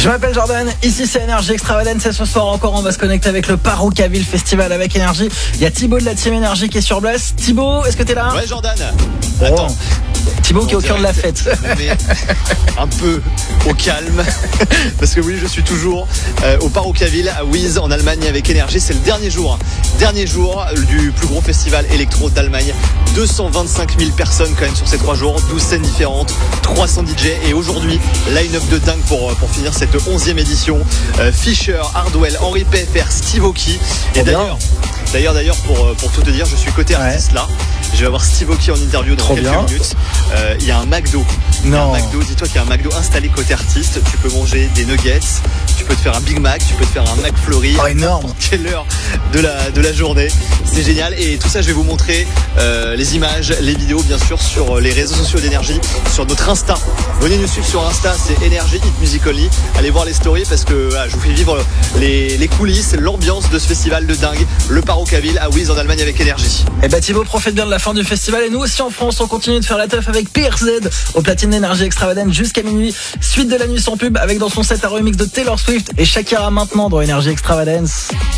Je m'appelle Jordan, ici c'est Énergie Extravagance et ce soir encore on va se connecter avec le Parookaville Festival avec Énergie. Il y a Thibaut de la team Énergie qui est sur place. Thibaut, est-ce que t'es là? Ouais Jordan. Oh. Attends. Thibaut qui est au cœur de la fête. Mais un peu au calme. Parce que oui, je suis toujours au Parookaville à Wies en Allemagne avec Énergie. C'est le dernier jour du plus gros festival électro d'Allemagne. 225 000 personnes quand même sur ces 3 jours, 12 scènes différentes, 300 DJ et aujourd'hui line-up de dingue pour finir cette 11e édition. Fischer, Hardwell, Henri PFR, Steve Aoki. Et d'ailleurs pour tout te dire, je suis côté artiste là. Je vais avoir Steve Aoki en interview dans quelques minutes. Il y a un McDo. Dis-toi qu'il y a un McDo installé côté artiste. Tu peux manger des nuggets, tu peux te faire un Big Mac, tu peux te faire un McFlurry. Oh, énorme. Quelle heure de la journée. C'est génial. Et tout ça, je vais vous montrer les images, les vidéos, bien sûr, sur les réseaux sociaux d'Énergie, sur notre Insta. Venez nous suivre sur Insta, c'est Énergie Hit Music Only. Allez voir les stories parce que je vous fais vivre les coulisses, l'ambiance de ce festival de dingue, le Parookaville à Wies en Allemagne avec Énergie. Et bah Thibaut, profite bien de la fin du festival et nous aussi en France, on continue de faire la teuf avec PRZ au platine d'Énergie Extravagance jusqu'à minuit. Suite de la nuit sans pub avec dans son set un remix de Taylor Swift et Shakira maintenant dans Énergie Extravagance.